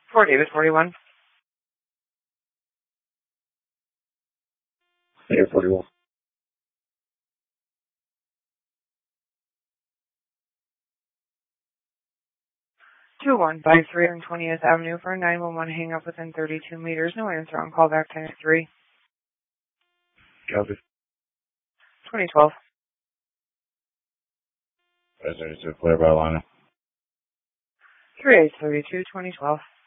4 David 41. David 41. 2153 on 20th Avenue for a 911 hang up within 32 meters. No answer on callback times 3. Copy. 2012. Resident to Clear by Liner. 3832 2012.